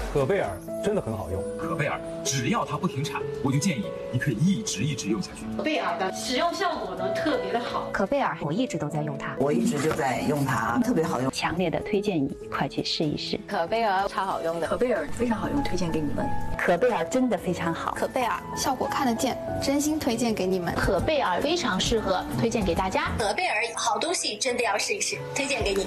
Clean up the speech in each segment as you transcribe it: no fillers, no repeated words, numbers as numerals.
可贝尔真的很好用。 可贝尔只要它不停产，我就建议你可以一直用下去。 可贝尔的使用效果呢特别的好。 可贝尔我一直都在用它， 我一直就在用它，特别好用， 强烈的推荐你快去试一试。 可贝尔超好用的， 可贝尔非常好用，推荐给你们。 可贝尔真的非常好， 可贝尔效果看得见，真心推荐给你们。 可贝尔非常适合，推荐给大家。 可贝尔好东西真的要试一试，推荐给你。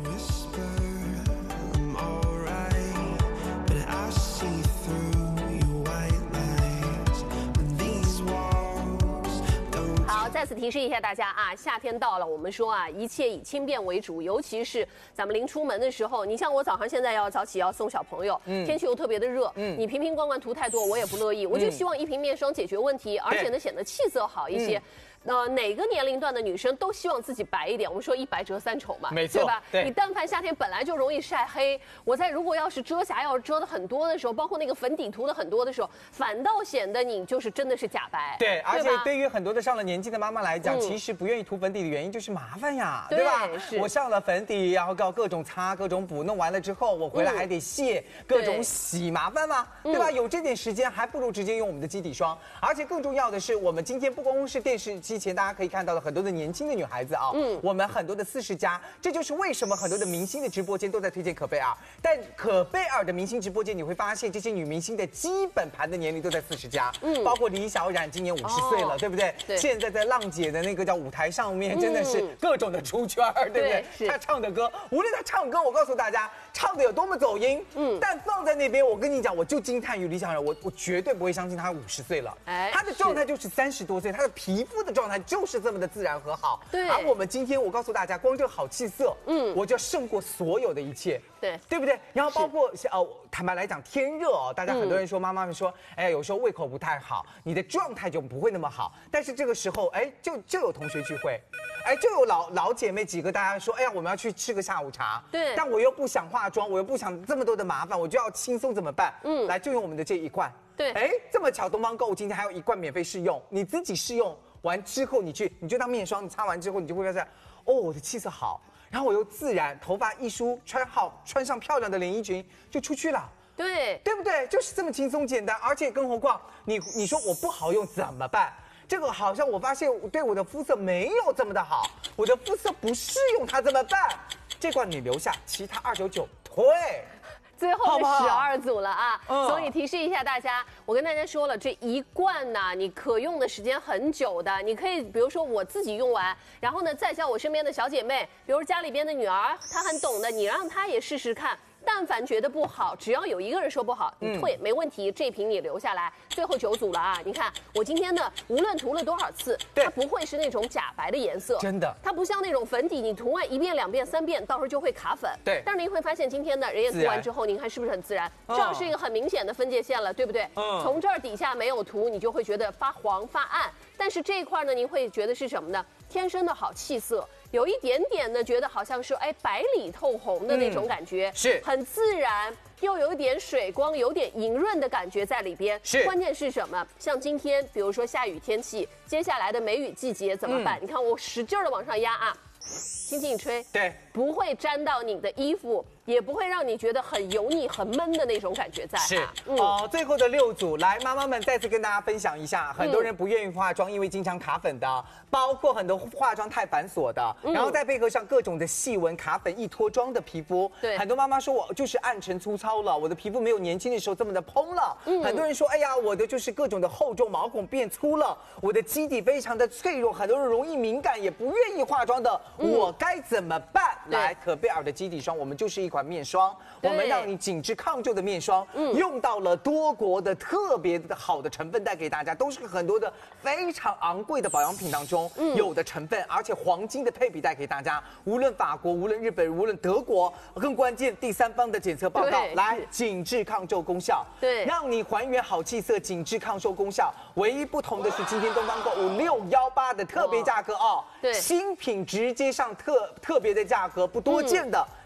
再次提示一下大家啊，夏天到了，我们说啊，一切以轻便为主，尤其是咱们临出门的时候，你像我早上现在要早起要送小朋友，天气又特别的热，你瓶瓶罐罐涂太多，我也不乐意，我就希望一瓶面霜解决问题，而且呢显得气色好一些。哪个年龄段的女生都希望自己白一点，我们说一白遮三丑嘛， 没错， 对吧？ 对， 你但凡夏天本来就容易晒黑，我在如果要是遮瑕要是遮的很多的时候，包括那个粉底涂的很多的时候，反倒显得你就是真的是假白。 对，而且对于很多的上了年纪的妈妈来讲，其实不愿意涂粉底的原因就是麻烦呀，对吧？我上了粉底，然后各种擦、各种补，弄完了之后，我回来还得卸，各种洗，麻烦吗？对吧？有这点时间，还不如直接用我们的基底霜。而且更重要的是，我们今天不光是电视机前大家可以看到了很多的年轻的女孩子啊，我们很多的40+，这就是为什么很多的明星的直播间都在推荐可贝尔。但可贝尔的明星直播间，你会发现这些女明星的基本盘的年龄都在40+，包括李小冉今年50岁了，对不对？现在在浪姐的那个叫舞台上面，真的是各种的出圈，对不对？她唱的歌，无论她唱歌，我告诉大家，唱的有多么走音，但放在那边，我跟你讲，我就惊叹于李小冉，我绝对不会相信她50岁了，她的状态就是30多岁，她的皮肤的状态就是这么的自然和好。对，而我们今天，我告诉大家，光这个好气色，我就要胜过所有的一切，对不对？然后包括坦白来讲，天热哦，大家很多人说，妈妈们说，哎，有时候胃口不太好，你的状态就不会那么好。但是这个时候，哎，就有同学聚会，哎，就有老姐妹几个，大家说，哎呀，我们要去吃个下午茶，对，但我又不想化妆，我又不想这么多的麻烦，我就要轻松怎么办？来，就用我们的这一罐，对，哎，这么巧，东方购物今天还有1罐免费试用，你自己试用完之后，你就当面霜，你擦完之后，你就会发现，哦，我的气色好，然后我又自然，头发一梳，穿上漂亮的连衣裙就出去了，对不对？就是这么轻松简单，而且更何况你说我不好用怎么办？这个好像我发现对我的肤色没有这么的好，我的肤色不适用它怎么办？这罐你留下，其他299退。 最后的12组了啊，所以提示一下大家，我跟大家说了，这一罐呢，你可用的时间很久的，你可以比如说我自己用完，然后呢再叫我身边的小姐妹，比如家里边的女儿，她很懂的，你让她也试试看。但凡觉得不好，只要有一个人说不好，你退没问题，这瓶你留下来。最后9组了啊！你看我今天呢，无论涂了多少次，它不会是那种假白的颜色，真的，它不像那种粉底，你涂完1遍、2遍、3遍，到时候就会卡粉。对，但是您会发现今天呢，人也涂完之后，您看是不是很自然？这儿是一个很明显的分界线了，对不对？从这儿底下没有涂，你就会觉得发黄发暗。但是这一块呢，您会觉得是什么呢？天生的好气色。有一点点呢，觉得好像是白里透红的那种感觉，是很自然，又有一点水光，有点莹润的感觉在里边。是，关键是什么？像今天，比如说下雨天气，接下来的梅雨季节怎么办？你看我使劲的往上压啊，轻轻一吹，对，不会沾到你的衣服。也不会让你觉得很油腻、很闷的那种感觉在。是最后的6组，来，妈妈们再次跟大家分享一下，很多人不愿意化妆，因为经常卡粉的，包括很多化妆太繁琐的，然后再配合上各种的细纹、卡粉、易脱妆的皮肤。对，很多妈妈说我就是暗沉粗糙了，我的皮肤没有年轻的时候这么的蓬了。很多人说，哎呀，我的就是各种的厚重，毛孔变粗了，我的基底非常的脆弱，很多人容易敏感，也不愿意化妆的，我该怎么办？来，可贝尔的基底霜，我们就是一款面霜，我们让你紧致抗皱的面霜，用到了多国的特别的好的成分带给大家，都是很多的非常昂贵的保养品当中有的成分，而且黄金的配比带给大家，无论法国，无论日本，无论德国，更关键第三方的检测报告，来紧致抗皱功效，对，让你还原好气色，紧致抗皱功效。唯一不同的是，今天东方购5618的特别价格哦，对，新品直接上特别的价格，不多见的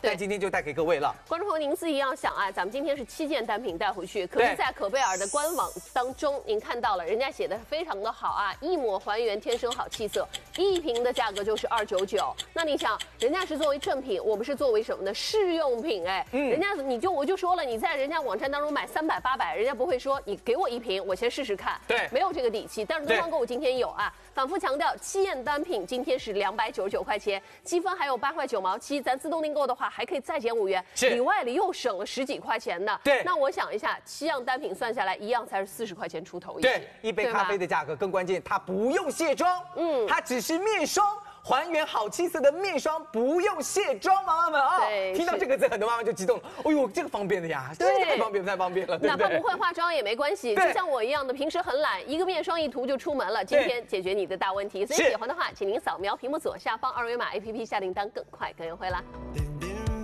但今天就带给各位了。 观众朋友，您自己要想啊，咱们今天是7件单品带回去，可是，在可贝尔的官网当中，您看到了，人家写的非常的好啊，一抹还原天生好气色，1瓶的价格就是299。那你想，人家是作为正品，我们是作为什么呢？试用品哎，人家我就说了，你在人家网站当中买300、800，人家不会说你给我1瓶，我先试试看， 对， 没有这个底气。但是东方购物今天有啊，反复强调7件单品今天是299块钱，积分还有8块9毛7，咱自动订购的话还可以再减5元，里外里又省了10几块钱呢。 对， 那我想一下，7样单品算下来，一样才是40块钱出头一些。 对，一杯咖啡的价格，更关键，它不用卸妆，它只是面霜。还原好气色的面霜，不用卸妆，妈妈们啊！听到这个字，很多妈妈就激动了。哎呦，这个方便的呀，真是太方便了，对不对？ 哪怕不会化妆也没关系，就像我一样的，平时很懒，一个面霜一涂就出门了。今天解决你的大问题，所以喜欢的话，请您扫描屏幕左下方2维码 APP 下订单，更快更优惠啦。